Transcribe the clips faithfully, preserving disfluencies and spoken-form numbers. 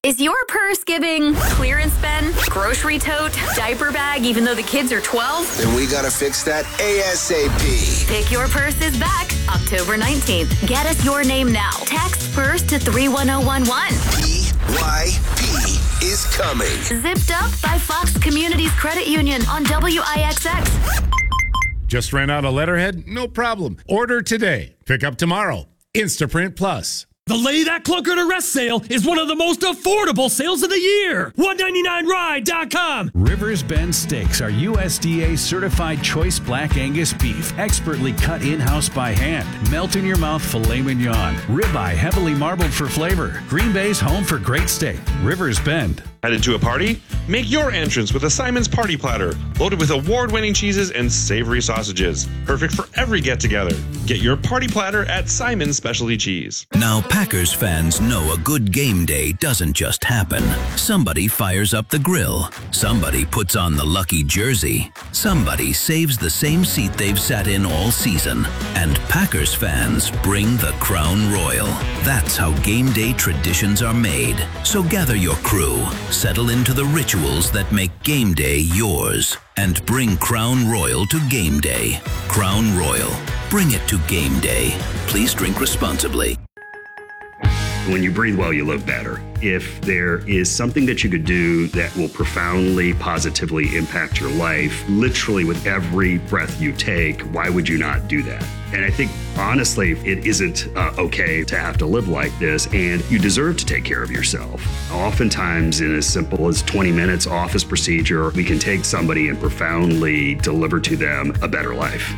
Is your purse giving clearance bin, grocery tote, diaper bag, even though the kids are twelve? Then we gotta fix that ASAP. Pick Your Purse is back October nineteenth. Get us your name now. Text PURSE to three one zero one one. P Y P is coming. Zipped Up by Fox Communities Credit Union on W I X X. Just ran out of letterhead? No problem. Order today. Pick up tomorrow. Instaprint Plus. The Lay That Clunker to Rest sale is one of the most affordable sales of the year. one ninety-nine ride dot com. Rivers Bend Steaks are U S D A certified choice black Angus beef, expertly cut in-house by hand. Melt in your mouth filet mignon. Ribeye heavily marbled for flavor. Green Bay's home for great steak. Rivers Bend. Headed to a party? Make your entrance with a Simon's Party Platter, loaded with award-winning cheeses and savory sausages. Perfect for every get-together. Get your party platter at Simon's Specialty Cheese. Now, Packers fans know a good game day doesn't just happen. Somebody fires up the grill. Somebody puts on the lucky jersey. Somebody saves the same seat they've sat in all season. And Packers fans bring the Crown Royal. That's how game day traditions are made. So gather your crew. Settle into the rituals that make game day yours and bring Crown Royal to game day. Crown Royal. Bring it to game day. Please drink responsibly. When you breathe well, you live better. If there is something that you could do that will profoundly, positively impact your life, literally with every breath you take, why would you not do that? And I think, honestly, it isn't uh, okay to have to live like this, and you deserve to take care of yourself. Oftentimes, in as simple as twenty minutes office procedure, we can take somebody and profoundly deliver to them a better life.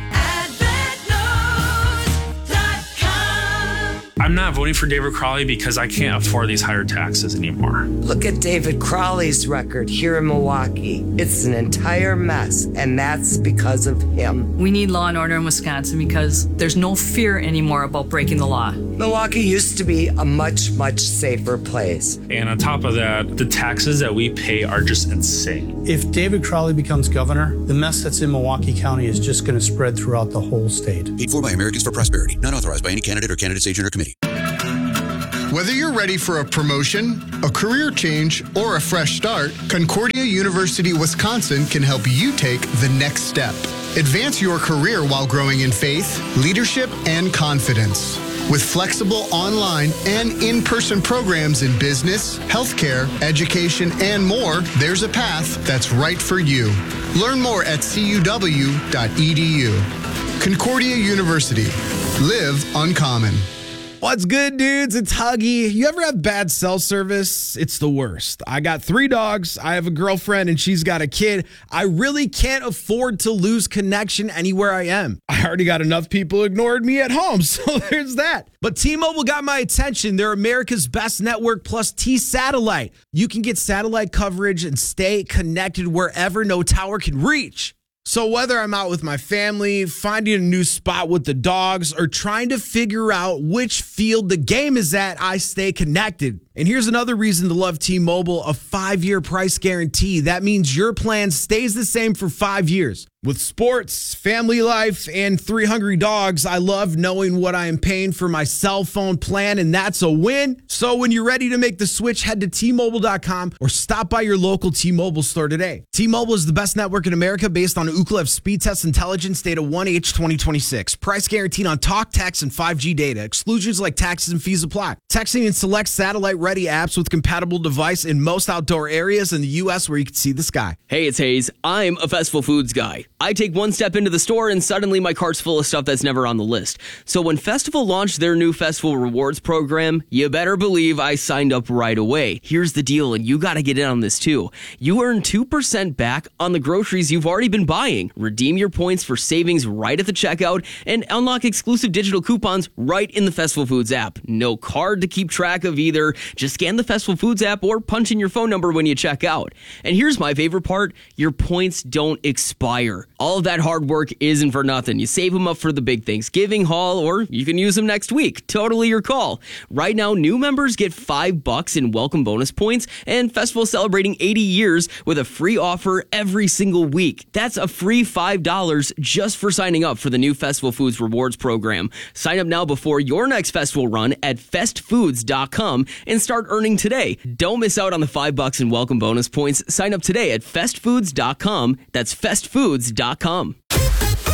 I'm not voting for David Crowley because I can't afford these higher taxes anymore. Look at David Crowley's record here in Milwaukee. It's an entire mess, and that's because of him. We need law and order in Wisconsin because there's no fear anymore about breaking the law. Milwaukee used to be a much, much safer place. And on top of that, the taxes that we pay are just insane. If David Crowley becomes governor, the mess that's in Milwaukee County is just going to spread throughout the whole state. Paid for by Americans for Prosperity. Not authorized by any candidate or candidate's agent or committee. Whether you're ready for a promotion, a career change, or a fresh start, Concordia University Wisconsin can help you take the next step. Advance your career while growing in faith, leadership, and confidence. With flexible online and in-person programs in business, healthcare, education, and more, there's a path that's right for you. Learn more at C U W dot E D U. Concordia University. Live uncommon. What's good, dudes? It's Huggy. You ever have bad cell service? It's the worst. I got three dogs. I have a girlfriend and she's got a kid. I really can't afford to lose connection anywhere I am. I already got enough people ignored me at home, so there's that. But T-Mobile got my attention. They're America's best network plus T-Satellite. You can get satellite coverage and stay connected wherever no tower can reach. So whether I'm out with my family, finding a new spot with the dogs, or trying to figure out which field the game is at, I stay connected. And here's another reason to love T-Mobile, a five-year price guarantee. That means your plan stays the same for five years. With sports, family life, and three hungry dogs, I love knowing what I am paying for my cell phone plan, and that's a win. So when you're ready to make the switch, head to T Mobile dot com or stop by your local T-Mobile store today. T-Mobile is the best network in America based on Ookla Speed Test Intelligence data one H twenty twenty-six. Price guaranteed on talk, text, and five G data. Exclusions like taxes and fees apply. Texting and select satellite-ready apps with compatible device in most outdoor areas in the U S where you can see the sky. Hey, it's Hayes. I'm a Festival Foods guy. I take one step into the store and suddenly my cart's full of stuff that's never on the list. So when Festival launched their new Festival Rewards program, you better believe I signed up right away. Here's the deal, and you got to get in on this too. You earn two percent back on the groceries you've already been buying. Redeem your points for savings right at the checkout and unlock exclusive digital coupons right in the Festival Foods app. No card to keep track of either. Just scan the Festival Foods app or punch in your phone number when you check out. And here's my favorite part. Your points don't expire. All of that hard work isn't for nothing. You save them up for the big Thanksgiving haul, or you can use them next week. Totally your call. Right now, new members get five bucks in welcome bonus points, and Festival celebrating eighty years with a free offer every single week. That's a free five dollars just for signing up for the new Festival Foods Rewards program. Sign up now before your next festival run at fest foods dot com and start earning today. Don't miss out on the five bucks in welcome bonus points. Sign up today at fest foods dot com. That's fest foods dot com.